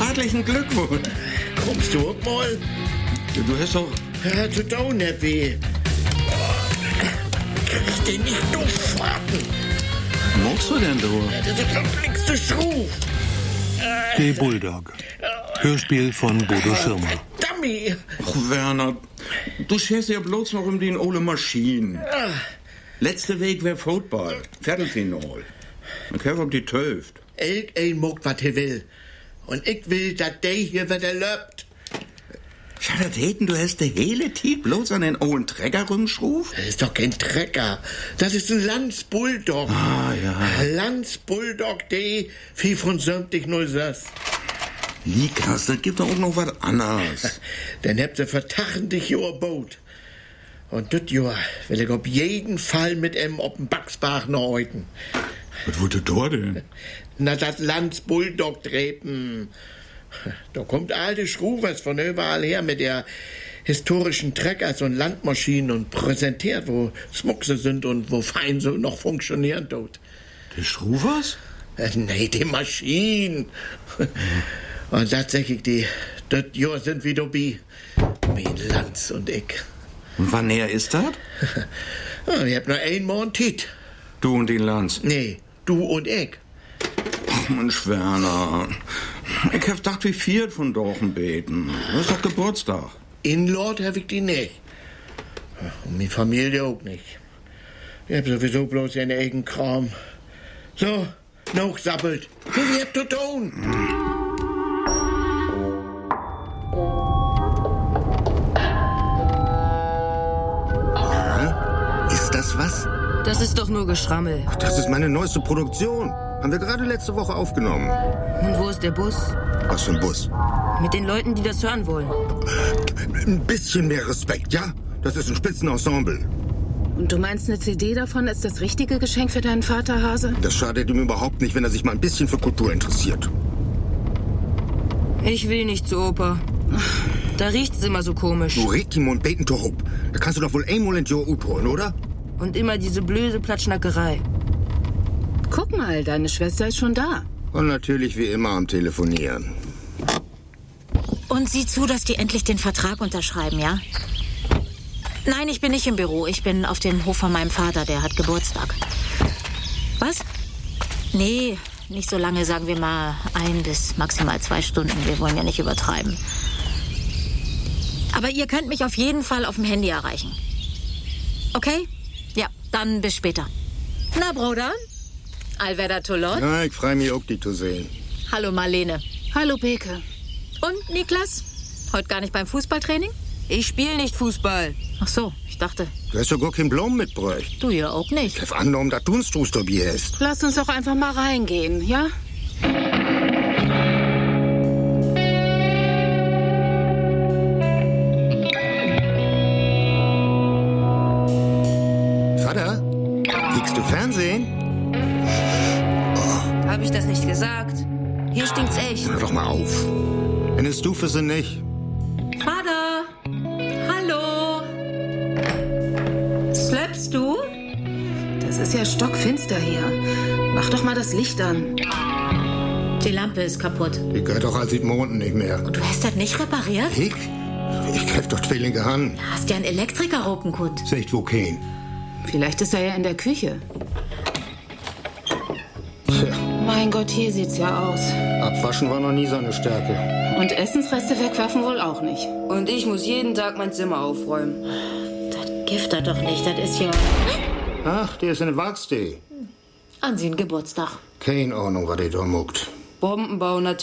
Herzlichen Glückwunsch. Kommst du auch mal? Du hast doch... Ja, zu tun, Herr B. Krieg den nicht durchfahren. Was machst du denn, du? Das ist der verflixte Schuh. Der Bulldog. Hörspiel von Bodo Schirmer. Dummy. Ach, Werner, du scherst ja bloß noch um die ole Maschinen. Letzte Weg wäre Football. Viertelfinal. Man kann auf die Töft. Ein mogt, was er will. Und ich will, dass der hier wieder löbt. Ja, das hätten, du hast die hele Tiet bloß an den ollen Trecker rumschruf? Das ist doch kein Trecker. Das ist ein Landsbulldog. Ah, ja. Landsbulldog, der 7506. Likas, das gibt doch auch noch was anderes. Dann habt ihr vertachendig Jahr Boot. Und das Jahr will ich auf jeden Fall mit ihm auf den Buxbach noch heute. Was wollt ihr da denn? Na, das Landsbulldog treten. Da kommt alte Schruvers von überall her mit der historischen Treckers und Landmaschinen und präsentiert, wo Smuckse sind und wo fein so noch funktionieren tut. Der Schruvers? Nee, die Maschinen. Und tatsächlich, das Jahr sind wir dabei. Mein Lanz und ich. Und wann näher ist das? Ja, ich hab nur einmal einen Tit. Du und den Lanz. Nee, du und ich. Ach, Mensch, Werner. Ich hab gedacht, wie viert von Dorchen beten. Das ist doch Geburtstag. In Lord hab ich die nicht. Und meine Familie auch nicht. Ich hab sowieso bloß ihren eigenen Kram. So, noch sappelt. Wie habt ihr zu tun? Ist das was? Das ist doch nur Geschrammel. Das ist meine neueste Produktion. Haben wir gerade letzte Woche aufgenommen. Und wo ist der Bus? Was für ein Bus? Mit den Leuten, die das hören wollen. Ein bisschen mehr Respekt, ja? Das ist ein Spitzenensemble. Und du meinst, eine CD davon ist das richtige Geschenk für deinen Vater, Hase? Das schadet ihm überhaupt nicht, wenn er sich mal ein bisschen für Kultur interessiert. Ich will nicht zur Oper. Da riecht's immer so komisch. Du redst ihm und beten to hope. Da kannst du doch wohl einmal in die Ut holen, oder? Und immer diese blöde Platschnackerei. Guck mal, deine Schwester ist schon da. Und natürlich wie immer am Telefonieren. Und sieh zu, dass die endlich den Vertrag unterschreiben, ja? Nein, ich bin nicht im Büro. Ich bin auf dem Hof von meinem Vater, der hat Geburtstag. Was? Nee, nicht so lange, sagen wir mal 1 bis maximal 2 Stunden. Wir wollen ja nicht übertreiben. Aber ihr könnt mich auf jeden Fall auf dem Handy erreichen. Okay? Ja, dann bis später. Na, Bruder? Alveda Tolot? Ja, ich freu mich auch, die zu sehen. Hallo, Marlene. Hallo, Beke. Und, Niklas? Heute gar nicht beim Fußballtraining? Ich spiele nicht Fußball. Ach so, ich dachte. Du hast ja gar keinen Blumen mitgebracht. Du ja auch nicht. Ich hab angenommen, dass du ein Struß dabei hast. Lass uns doch einfach mal reingehen, ja? Vater, kriegst du Fernsehen? Hab ich das nicht gesagt? Hier stinkt's echt. Hör doch mal auf. Eine Stufe sind nicht. Vater! Hallo! Schläfst du? Das ist ja stockfinster hier. Mach doch mal das Licht an. Die Lampe ist kaputt. Die gehört doch als seit Monaten nicht mehr. Und du hast das nicht repariert? Ich? Ich greif doch Zwillinge an. Hast ja einen Elektriker Ropenkund. Sagt wo kein. Vielleicht ist er ja in der Küche. Tja, Mein Gott, hier sieht's ja aus. abwaschen war noch nie seine Stärke. Und Essensreste wegwerfen wohl auch nicht. Und ich muss jeden Tag mein Zimmer aufräumen. Das gibt er doch nicht. Das ist ja Ach, der ist eine Wachsdee. an seinen Geburtstag. Keine Ahnung, was der da muckt. Bombenbau natürlich.